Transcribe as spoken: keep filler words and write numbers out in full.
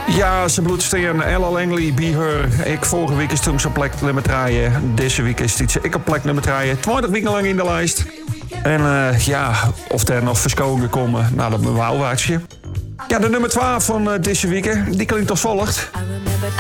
Ja, ze bloedsteen Ella Langley, Be Her. Ik vorige week is toen zo'n plek nummer draaien. Deze week is het ik op plek nummer draaien. twintig weken lang in de lijst. En uh, ja, of er nog verschonen komen, nou dat me wel waardje. Ja, de nummer twaalf van uh, deze week, die klinkt als volgt.